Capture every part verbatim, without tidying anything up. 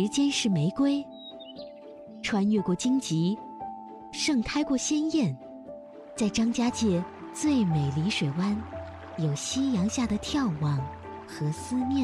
时间是玫瑰，穿越过荆棘，盛开过鲜艳。在张家界最美丽水湾，有夕阳下的眺望和思念。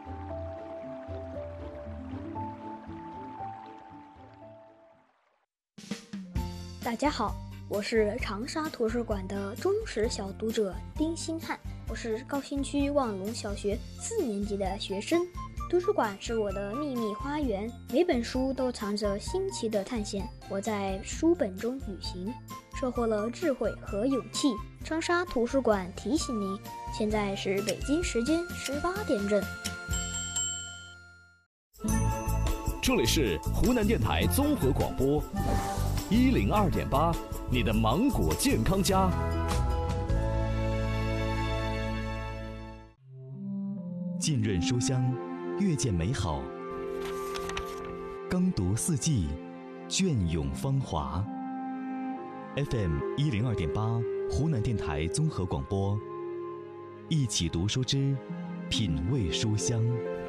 大家好，我是长沙图书馆的忠实小读者丁星汉，我是高新区望龙小学四年级的学生。图书馆是我的秘密花园，每本书都藏着新奇的探险。我在书本中旅行，收获了智慧和勇气。长沙图书馆提醒您，现在是北京时间十八点整。 这里是湖南电台综合广播一零二点八，你的芒果健康家。 浸润书香，阅见美好，耕读四季，隽永芳华。F M 一零二点八，湖南电台综合广播，一起读书之品味书香。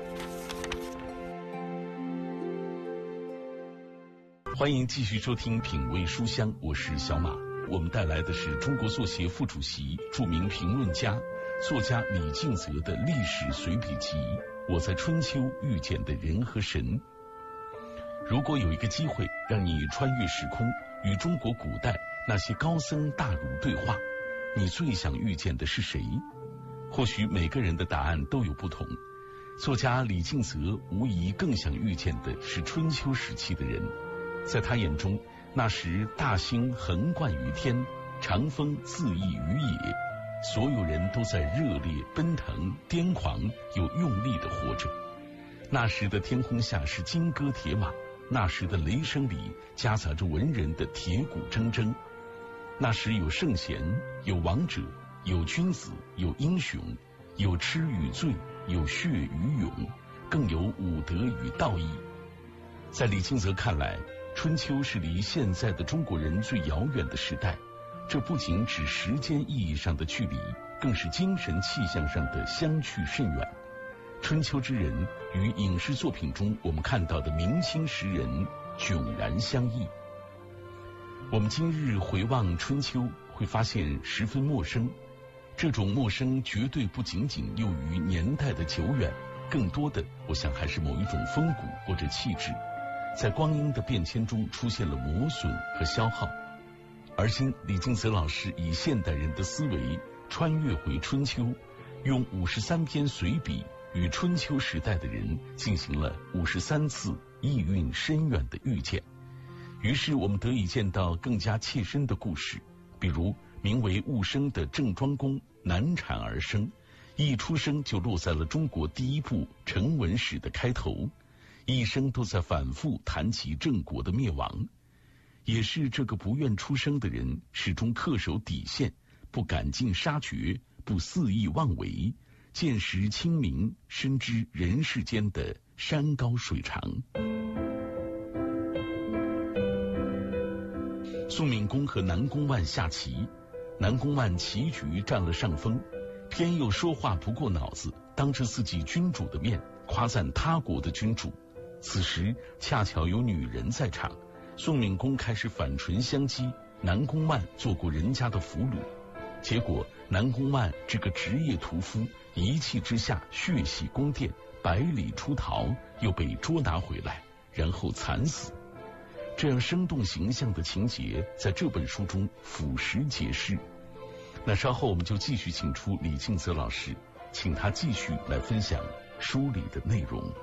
欢迎继续收听品味书香，我是小马。我们带来的是中国作协副主席、著名评论家、作家李敬泽的历史随笔集《我在春秋遇见的人和神》。如果有一个机会让你穿越时空，与中国古代那些高僧大儒对话，你最想遇见的是谁？或许每个人的答案都有不同。作家李敬泽无疑更想遇见的是春秋时期的人。在他眼中，那时大兴横贯于天，长风恣意于野，所有人都在热烈奔腾、癫狂又用力地活着。那时的天空下是金戈铁马，那时的雷声里夹杂着文人的铁骨铮铮。那时有圣贤，有王者，有君子，有英雄，有痴与醉，有血与勇，更有武德与道义。在李敬泽看来，春秋是离现在的中国人最遥远的时代，这不仅指时间意义上的距离，更是精神气象上的相去甚远。春秋之人与影视作品中我们看到的明清时人迥然相异。我们今日回望春秋，会发现十分陌生。这种陌生绝对不仅仅囿于年代的久远，更多的我想还是某一种风骨或者气质，在光阴的变迁中出现了磨损和消耗。而今李敬泽老师以现代人的思维穿越回春秋，用五十三篇随笔与春秋时代的人进行了五十三次意蕴深远的遇见。于是我们得以见到更加切身的故事，比如名为戊生的郑庄公难产而生，一出生就落在了中国第一部成文史的开头，一生都在反复谈及郑国的灭亡。也是这个不愿出生的人，始终恪守底线，不赶尽杀绝，不肆意妄为，见识清明，深知人世间的山高水长。宋闵公和南宫万下棋，南宫万棋局占了上风，偏又说话不过脑子，当着自己君主的面夸赞他国的君主。此时恰巧有女人在场，宋闵公开始反唇相讥，南宫万做过人家的俘虏。结果南宫万这个职业屠夫一气之下血洗宫殿，百里出逃，又被捉拿回来，然后惨死。这样生动形象的情节在这本书中俯拾皆是。那稍后我们就继续请出李敬泽老师，请他继续来分享书里的内容。